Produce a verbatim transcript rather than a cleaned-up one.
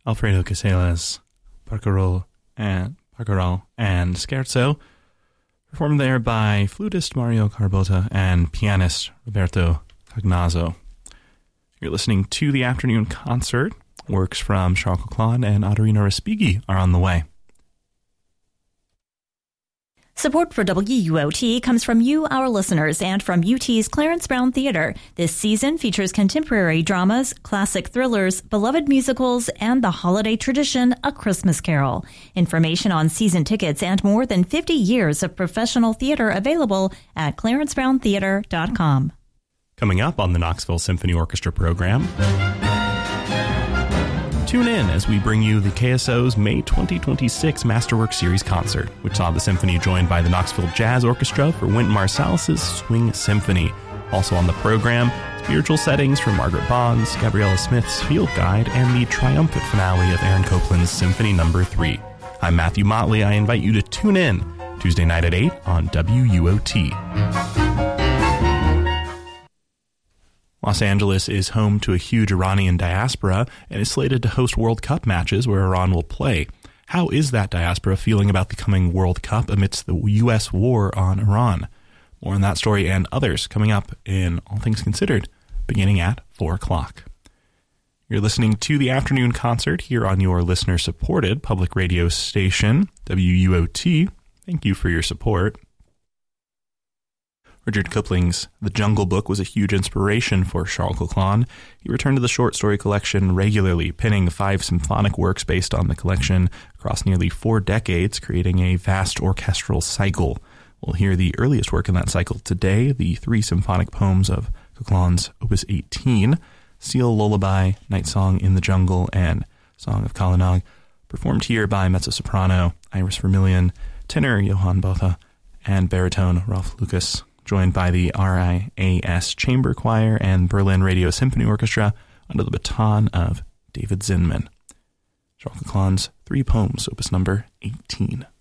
Alfredo Casellas, Barcarolle and Barcarolle and Scherzo, performed there by flutist Mario Carbota and pianist Roberto Cagnazzo. You're listening to the afternoon concert. Works from Charles Coquelin and Ottorino Respighi are on the way. Support for W U O T comes from you, our listeners, and from U T's Clarence Brown Theater. This season features contemporary dramas, classic thrillers, beloved musicals, and the holiday tradition, A Christmas Carol. Information on season tickets and more than fifty years of professional theater available at clarence brown theater dot com. Coming up on the Knoxville Symphony Orchestra program, tune in as we bring you the K S O's May twenty twenty-six Masterwork Series concert, which saw the symphony joined by the Knoxville Jazz Orchestra for Wynton Marsalis's Swing Symphony. Also on the program, spiritual settings from Margaret Bond's, Gabriella Smith's Field Guide, and the triumphant finale of Aaron Copland's Symphony Number three. I'm Matthew Motley. I invite you to tune in Tuesday night at eight on W U O T. Los Angeles is home to a huge Iranian diaspora and is slated to host World Cup matches where Iran will play. How is that diaspora feeling about the coming World Cup amidst the U S war on Iran? More on that story and others coming up in All Things Considered, beginning at four o'clock. You're listening to the afternoon concert here on your listener-supported public radio station, W U O T. Thank you for your support. Rudyard Kipling's The Jungle Book was a huge inspiration for Charles Coquelin. He returned to the short story collection regularly, penning five symphonic works based on the collection across nearly four decades, creating a vast orchestral cycle. We'll hear the earliest work in that cycle today, the three symphonic poems of Coquelin's Opus eighteen, Seal Lullaby, Night Song in the Jungle, and Song of Kala Nog, performed here by mezzo-soprano Iris Vermillion, tenor Johann Botha, and baritone Rolf Lucas, joined by the R I A S Chamber Choir and Berlin Radio Symphony Orchestra under the baton of David Zinman. Charles Coquelin's Three Poems, Opus number eighteen.